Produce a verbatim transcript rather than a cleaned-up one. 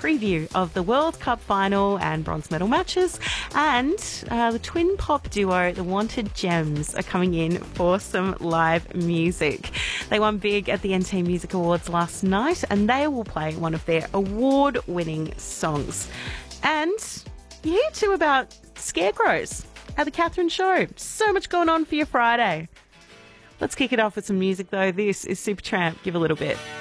preview of the World Cup final and bronze medal matches. And uh, the twin pop duo, the Wanted Gems, are coming in for some live music. They won big at the N T Music Awards last night, and they will play one of their award-winning songs. And you hear too about scarecrows at the Catherine Show. So much going on for your Friday. Let's kick it off with some music, though. This is Supertramp. Give a little bit.